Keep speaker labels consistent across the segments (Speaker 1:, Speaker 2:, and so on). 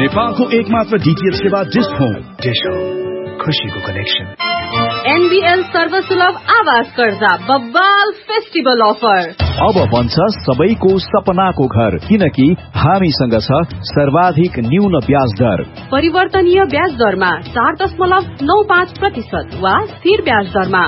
Speaker 1: नेपालको एकमात्र डीटीएच सेवा डिश होम।
Speaker 2: खुशीको कनेक्सन।
Speaker 3: एनबीएल सर्वसुलभ आवास कर्जा बब्बाल फेस्टिभल अफर।
Speaker 4: अब बन्छ सबैको सपनाको घर, किनकि हामीसँग छ सर्वाधिक न्यून ब्याज दर।
Speaker 3: परिवर्तनीय ब्याज दरमा 4.95% वा स्थिर ब्याज दरमा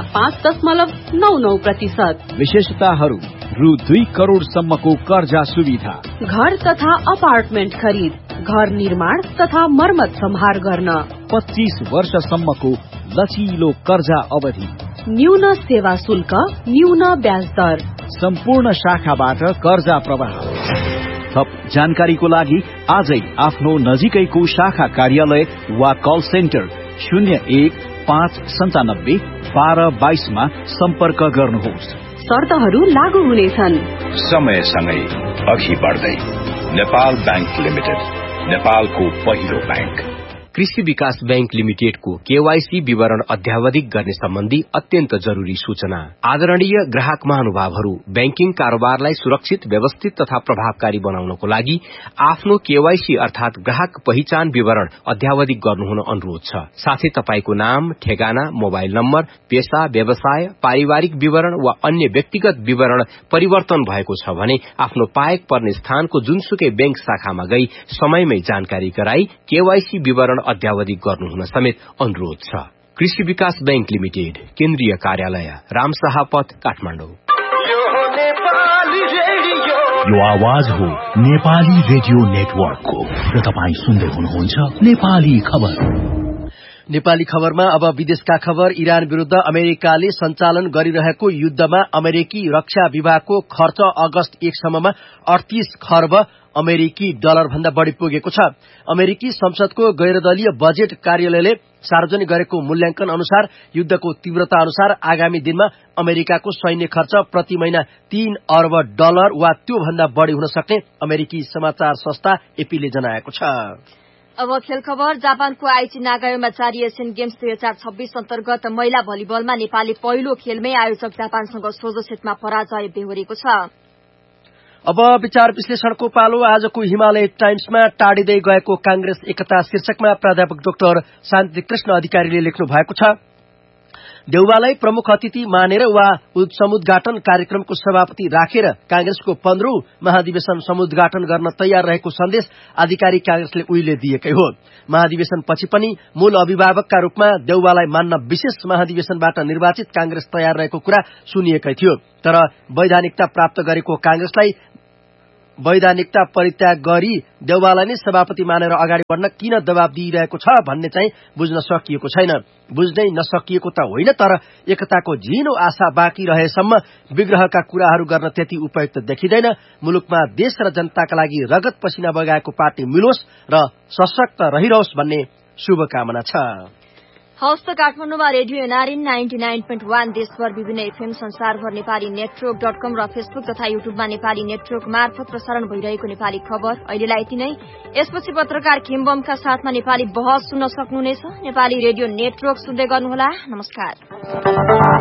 Speaker 3: 5.99%।
Speaker 4: विशेषताहरू: रु 2 करोड़ सम्मको कर्जा सुविधा,
Speaker 3: घर तथा अपार्टमेन्ट खरिद, घर निर्माण तथा मर्मत सम्हार गर्न,
Speaker 4: 25 वर्षसम्मको लचिलो कर्जा अवधि,
Speaker 3: न्यून सेवा शुल्क, न्यून ब्याज दर,
Speaker 4: सम्पूर्ण शाखाबाट कर्जा प्रवाह। थप जानकारीको लागि आजै आफ्नो नजिकैको शाखा कार्यालय वा कल सेन्टर 0159 1222 मा सम्पर्क गर्नुहोस्।
Speaker 3: शर्तहरू लागू हुनेछन्।
Speaker 2: समयसँगै अघि बढ्दै नेपाल बैंक लिमिटेड, नेपालको पहिलो बैंक।
Speaker 5: कृषि विकास बैंक लिमिटेडको केवाईसी विवरण अध्यावधिक गर्ने सम्बन्धी अत्यन्त जरूरी सूचना। आदरणीय ग्राहक महानुभावहरू, बैंकिङ कारोबारलाई सुरक्षित, व्यवस्थित तथा प्रभावकारी बनाउनको लागि आफ्नो केवाईसी अर्थात ग्राहक पहिचान विवरण अध्यावधिक गर्नुहुन अनुरोध छ। साथै तपाईको नाम, ठेगाना, मोबाइल नम्बर, पेशा, व्यवसाय, पारिवारिक विवरण वा अन्य व्यक्तिगत विवरण परिवर्तन भएको छ भने आफ्नो पाएक पर्ने स्थानको जुनसुकै बैंक शाखामा गई समयमै जानकारी गराई केवाईसी विवरण अध्यावधिक गर्नुहुन समेत अनुरोध छ। कृषि विकास बैंक लिमिटेड, केन्द्रीय कार्यालय, रामशाह पथ, काठमाडौँ।
Speaker 6: यो आवाज हो नेपाली रेडियो नेटवर्कको र तपाईँ सुन्दै हुनुहुन्छ नेपाली खबर।
Speaker 7: नेपाली खबरमा अब विदेशका खबर। इरान विरूद्ध अमेरिकाले सञ्चालन गरिरहेको युद्धमा अमेरिकी रक्षा विभागको खर्च अगस्त 1 सम्ममा 38 खर्ब अमेरिकी डलर भन्दा बढ़ी पुगेको छ। अमेरिकी संसदको गैरदलीय बजेट कार्यालयले सार्वजनिक गरेको मूल्याङ्कन अनुसार युद्धको तीव्रता अनुसार आगामी दिनमा अमेरिकाको सैन्य खर्च प्रति महिना 3 अर्ब डलर वा त्यो भन्दा बढ़ी हुन सक्ने अमेरिकी समाचार संस्था एपीले जनाएको छ।
Speaker 8: अब खेल खबर। जापानको आइची नागायोमा जारी एसियन गेम्स 2026 अन्तर्गत महिला भलिबलमा नेपालले पहिलो खेलमै आयोजक जापानसँग सोझो सेटमा पराजय बेहोरेको छ।
Speaker 7: अब विचार विश्लेषणको पालो। आजको हिमालय टाइम्समा टाढिँदै गएको कांग्रेस एकता शीर्षकमा प्राध्यापक डाक्टर शान्ति कृष्ण अधिकारीले लेख्नु भएको छ, देउवालाई प्रमुख अतिथि मानेर वा समुद्घाटन कार्यक्रमको सभापति राखेर कांग्रेसको 15औं महाधिवेशन समुद्घाटन गर्न तयार रहेको सन्देश आधिकारिक कांग्रेसले उहिले दिएकै हो। महाधिवेशनपछि पनि मूल अभिभावकका रूपमा देउवालाई मान्न विशेष महाधिवेशनबाट निर्वाचित कांग्रेस तयार रहेको कुरा सुनिएकै थियो। तर वैधानिकता प्राप्त गरेको कांग्रेसलाई वैधानिकता परित्याग गरी देउवालाई नै सभापति मानेर अगाडि बढ्न किन दबाब दिइरहेको छ भन्ने चाहिँ बुझ्न सकिएको छैन। बुझ्नै नसकिएको त होइन, तर एकताको झिनो आशा बाँकी रहेसम्म विग्रहका कुराहरू गर्न त्यति उपयुक्त देखिँदैन। मुलुकमा देश र जनताका लागि रगत पसिना बगाएको पार्टी मिलोस् र सशक्त रहिरहोस् भन्ने शुभकामना छ।
Speaker 8: हवस् त काठमाडौँमा रेडियो एनआरएन 99.1 देशभर विभिन्न एफएम संसारभर नेपाली नेटवर्क.com र फेसबुक तथा युट्युबमा नेपाली नेटवर्क मार्फत प्रसारण भइरहेको नेपाली खबर अहिलेलाई यति नै। यसपछि पत्रकार खिम्बमका साथमा नेपाली बहस सुन्न सक्नुहुनेछ। नेपाली रेडियो नेटवर्क सुन्दै गर्नुहोला। नमस्कार।